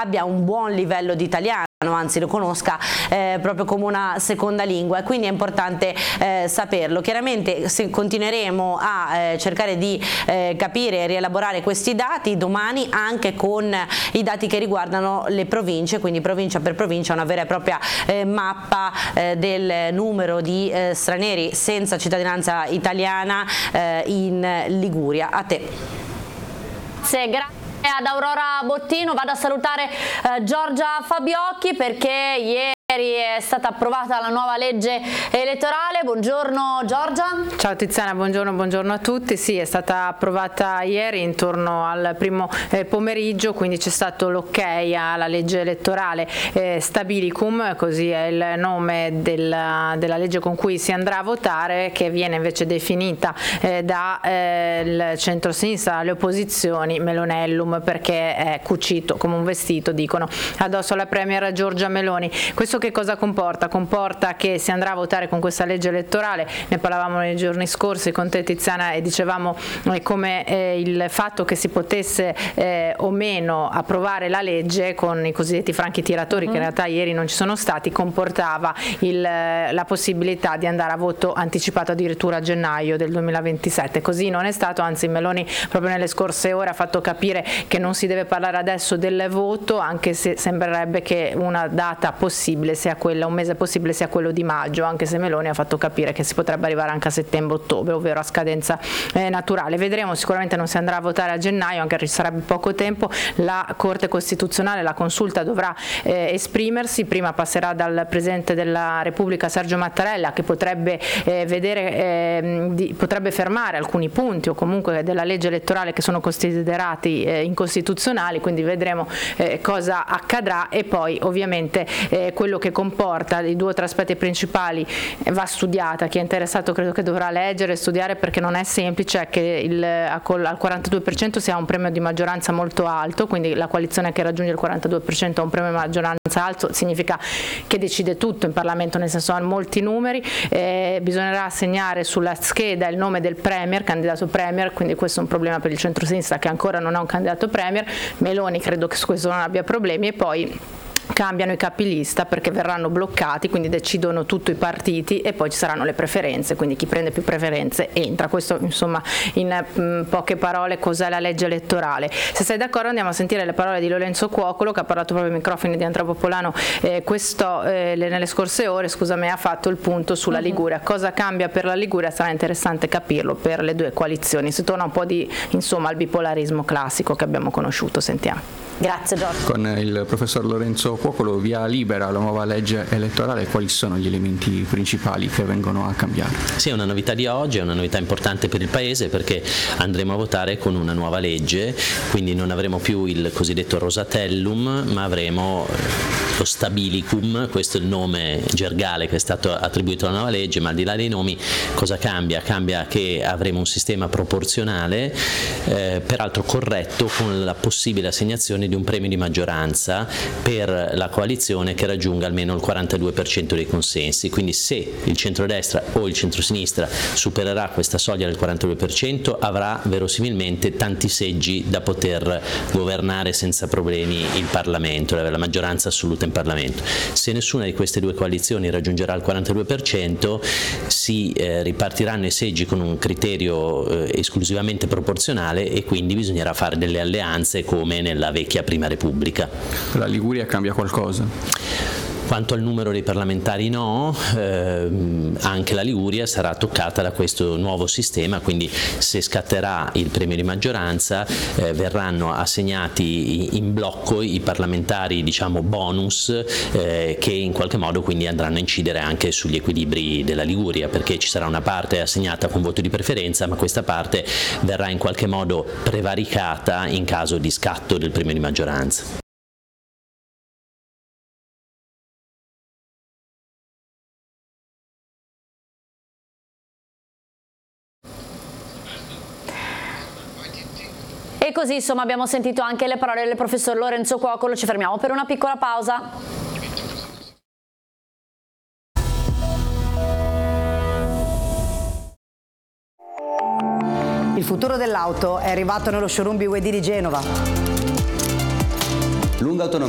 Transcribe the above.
abbia un buon livello di italiano, anzi lo conosca proprio come una seconda lingua, e quindi è importante saperlo. Chiaramente continueremo a cercare di capire e rielaborare questi dati domani, anche con i dati che riguardano le province, quindi provincia per provincia, una vera e propria mappa del numero di stranieri senza cittadinanza italiana in Liguria. A te. Grazie ad Aurora Bottino. Vado a salutare Giorgia Fabiocchi, perché ieri è stata approvata la nuova legge elettorale. Buongiorno Giorgia. Ciao Tiziana, buongiorno a tutti. Sì, è stata approvata ieri intorno al primo pomeriggio, quindi c'è stato l'ok alla legge elettorale Stabilicum, così è il nome della legge con cui si andrà a votare, che viene invece definita dal centro-sinistra, alle opposizioni, Melonellum, perché è cucito come un vestito, dicono, addosso alla premier Giorgia Meloni. Questo che cosa comporta? Comporta che si andrà a votare con questa legge elettorale. Ne parlavamo nei giorni scorsi con te Tiziana e dicevamo come il fatto che si potesse o meno approvare la legge con i cosiddetti franchi tiratori, che in realtà ieri non ci sono stati, comportava la possibilità di andare a voto anticipato addirittura a gennaio del 2027. Così non è stato, anzi Meloni proprio nelle scorse ore ha fatto capire che non si deve parlare adesso del voto, anche se sembrerebbe che una data possibile sia quella, un mese possibile sia quello di maggio, anche se Meloni ha fatto capire che si potrebbe arrivare anche a settembre-ottobre, ovvero a scadenza naturale. Vedremo, sicuramente non si andrà a votare a gennaio, anche se ci sarebbe poco tempo. La Corte Costituzionale, la Consulta dovrà esprimersi, prima passerà dal Presidente della Repubblica Sergio Mattarella, che potrebbe potrebbe fermare alcuni punti o comunque della legge elettorale che sono considerati incostituzionali, quindi vedremo cosa accadrà. E poi ovviamente quello che comporta i 2 o 3 aspetti principali va studiata. Chi è interessato credo che dovrà leggere e studiare, perché non è semplice, è che al 42% si ha un premio di maggioranza molto alto, quindi la coalizione che raggiunge il 42% ha un premio di maggioranza alto, significa che decide tutto in Parlamento, nel senso ha molti numeri. Bisognerà assegnare sulla scheda il nome del premier, candidato premier, quindi questo è un problema per il centro-sinistra, che ancora non ha un candidato premier. Meloni credo che su questo non abbia problemi, e poi cambiano i capilista perché verranno bloccati, quindi decidono tutto i partiti, e poi ci saranno le preferenze, quindi chi prende più preferenze entra. Questo insomma in poche parole cos'è la legge elettorale. Se sei d'accordo andiamo a sentire le parole di Lorenzo Cuocolo, che ha parlato proprio ai microfoni di Antropopolano nelle scorse ore, ha fatto il punto sulla Liguria. Cosa cambia per la Liguria? Sarà interessante capirlo per le 2 coalizioni. Si torna un po' al bipolarismo classico che abbiamo conosciuto. Sentiamo. Grazie Giorgio. Con il professor Lorenzo Cuocolo, via libera alla nuova legge elettorale, quali sono gli elementi principali che vengono a cambiare? Sì, è una novità di oggi, è una novità importante per il Paese, perché andremo a votare con una nuova legge, quindi non avremo più il cosiddetto Rosatellum, ma avremo lo Stabilicum. Questo è il nome gergale che è stato attribuito alla nuova legge, ma al di là dei nomi cosa cambia? Cambia che avremo un sistema proporzionale, peraltro corretto, con la possibile assegnazione di un premio di maggioranza per la coalizione che raggiunga almeno il 42% dei consensi. Quindi se il centrodestra o il centrosinistra supererà questa soglia del 42%, avrà verosimilmente tanti seggi da poter governare senza problemi il Parlamento, la maggioranza assoluta in Parlamento. Se nessuna di queste 2 coalizioni raggiungerà il 42%, si ripartiranno i seggi con un criterio esclusivamente proporzionale, e quindi bisognerà fare delle alleanze come nella vecchia Prima Repubblica. La Liguria cambia qualcosa? Quanto al numero dei parlamentari no, anche la Liguria sarà toccata da questo nuovo sistema, quindi se scatterà il premio di maggioranza verranno assegnati in blocco i parlamentari bonus che in qualche modo quindi andranno a incidere anche sugli equilibri della Liguria, perché ci sarà una parte assegnata con voto di preferenza, ma questa parte verrà in qualche modo prevaricata in caso di scatto del premio di maggioranza. E così insomma abbiamo sentito anche le parole del professor Lorenzo Cuocolo. Ci fermiamo per una piccola pausa. Il futuro dell'auto è arrivato nello showroom BYD di Genova. Lunga autonomia.